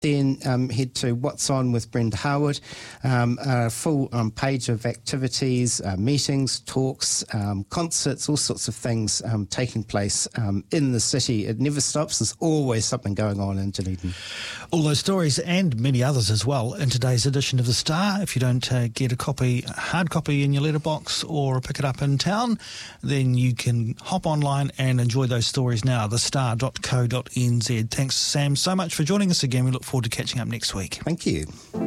then head to What's On with Brenda Harwood, a full page of activities, meetings, talks, concerts, all sorts of things taking place in the city. It never stops. There's always something going on in Dunedin. All those stories and many others as well in today's edition of The Star. If you don't get a hard copy in your letterbox or pick it up in town, then you can hop online and enjoy those stories now, thestar.co.nz. Thanks, Sam, so much for joining us again. We look forward to catching up next week. Thank you.